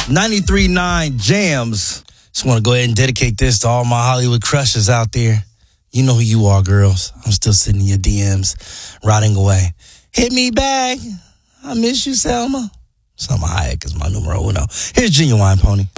93.9 Jams. Just want to go ahead and dedicate this to all my Hollywood crushes out there. You know who you are, girls. I'm still sitting in your DMs, rotting away. Hit me back. I miss you, Selma. Selma Hayek is my numero uno. Here's Genuine Pony.